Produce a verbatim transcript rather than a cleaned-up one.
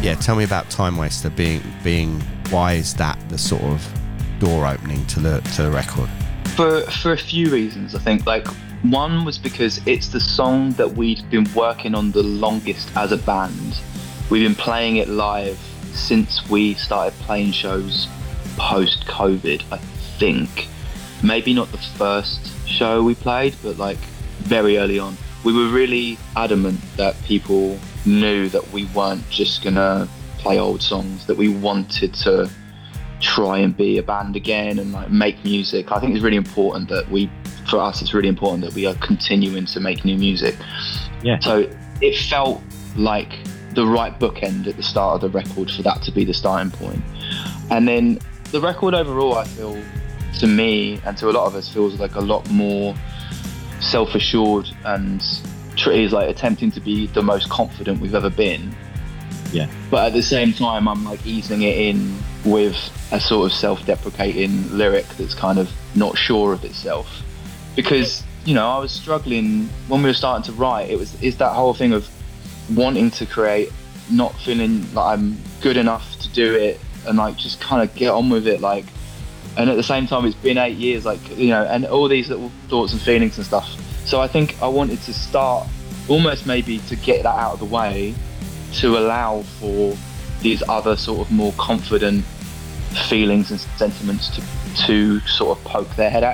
yeah, tell me about Time Waster being being. Why is that the sort of door opening to the to the record? For for a few reasons, I think. Like, one was because it's the song that we'd been working on the longest as a band. We've been playing it live since we started playing shows post-COVID, I think. Maybe not the first show we played, but like very early on. We were really adamant that people knew that we weren't just gonna play old songs, that we wanted to try and be a band again and like make music. I think it's really important that we, for us, it's really important that we are continuing to make new music. Yeah. So it felt like the right bookend at the start of the record for that to be the starting point. And then the record overall, I feel, to me and to a lot of us, feels like a lot more self-assured and is like attempting to be the most confident we've ever been. Yeah. But at the same time, I'm like easing it in with a sort of self-deprecating lyric that's kind of not sure of itself. Because, you know, I was struggling when we were starting to write. It was is that whole thing of wanting to create, not feeling like I'm good enough to do it, and like just kind of get on with it. Like, and at the same time, it's been eight years, like, you know, and all these little thoughts and feelings and stuff. So I think I wanted to start almost maybe to get that out of the way, to allow for these other sort of more confident feelings and sentiments to to sort of poke their head out